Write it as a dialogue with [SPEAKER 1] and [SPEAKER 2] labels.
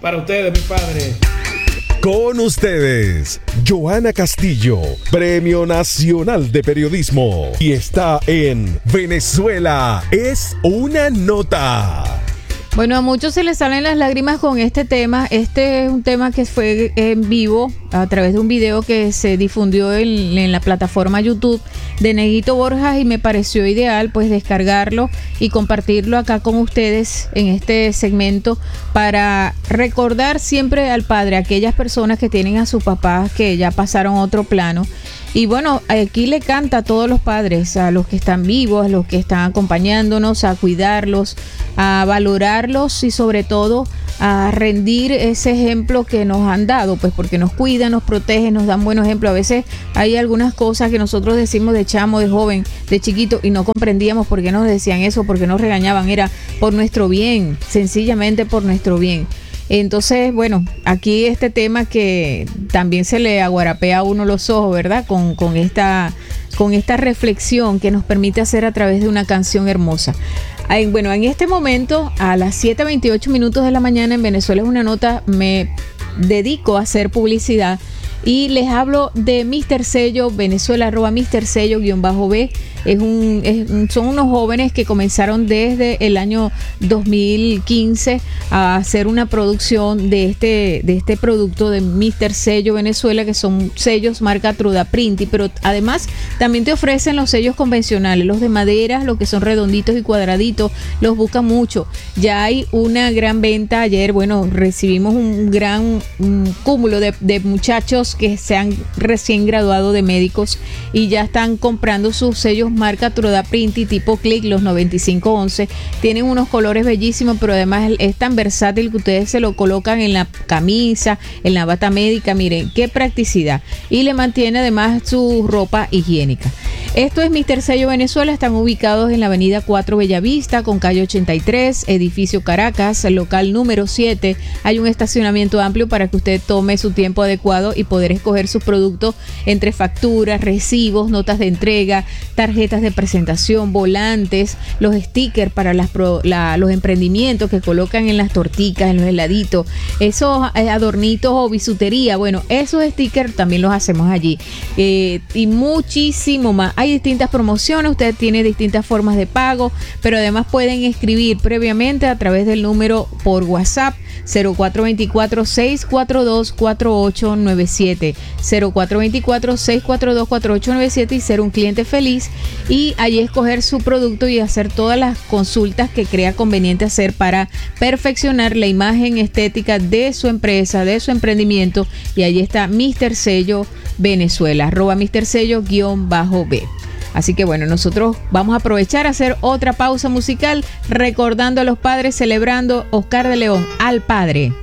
[SPEAKER 1] para ustedes, mis padres.
[SPEAKER 2] Con ustedes, Joana Castillo, Premio Nacional de Periodismo. Y está en Venezuela es una nota.
[SPEAKER 3] Bueno, a muchos se les salen las lágrimas con este tema. Este es un tema que fue en vivo a través de un video que se difundió en la plataforma YouTube de Neguito Borjas y me pareció ideal pues descargarlo y compartirlo acá con ustedes en este segmento para recordar siempre al padre, a aquellas personas que tienen a sus papás que ya pasaron a otro plano. Y bueno, aquí le canta a todos los padres, a los que están vivos, a los que están acompañándonos, a cuidarlos, a valorarlos y sobre todo a rendir ese ejemplo que nos han dado, pues porque nos cuidan, nos protegen, nos dan buenos ejemplos. A veces hay algunas cosas que nosotros decimos de chamo, de joven, de chiquito y no comprendíamos por qué nos decían eso, por qué nos regañaban. Era por nuestro bien, sencillamente por nuestro bien. Entonces, bueno, aquí este tema que también se le aguarapea a uno los ojos, ¿verdad? Con esta reflexión que nos permite hacer a través de una canción hermosa. Bueno, en este momento, a las 7:28 minutos de la mañana en Venezuela es una nota, me dedico a hacer publicidad y les hablo de Mr. Sello Venezuela, @Mr. Sello_B. Son unos jóvenes que comenzaron desde el año 2015 a hacer una producción de este producto de Mr. Sello Venezuela, que son sellos marca Truda Printi, pero además también te ofrecen los sellos convencionales, los de madera, los que son redonditos y cuadraditos, los buscan mucho. Ya hay una gran venta. Ayer, bueno, recibimos un gran cúmulo de muchachos que se han recién graduado de médicos y ya están comprando sus sellos marca Truda Printi tipo Click, los 9511. Tienen unos colores bellísimos, pero además es tan versátil que ustedes se lo colocan en la camisa, en la bata médica. Miren, qué practicidad. Y le mantiene además su ropa higiénica. Esto es Mr. Sello Venezuela. Están ubicados en la avenida 4 Bellavista con calle 83, edificio Caracas, local número 7. Hay un estacionamiento amplio para que usted tome su tiempo adecuado y poder escoger sus productos entre facturas, recibos, notas de entrega, tarjetas de presentación, volantes, los stickers para los emprendimientos que colocan en las torticas, en los heladitos, esos adornitos o bisutería. Bueno, esos stickers también los hacemos allí, y muchísimo más. Hay distintas promociones, usted tiene distintas formas de pago, pero además pueden escribir previamente a través del número por WhatsApp 0424-642-4897, 0424-642-4897 y ser un cliente feliz y allí escoger su producto y hacer todas las consultas que crea conveniente hacer para perfeccionar la imagen estética de su empresa, de su emprendimiento. Y allí está Mr. Sello Venezuela, @Mr. Sello_B. Así que bueno, nosotros vamos a aprovechar a hacer otra pausa musical recordando a los padres, celebrando Oscar de León, al padre.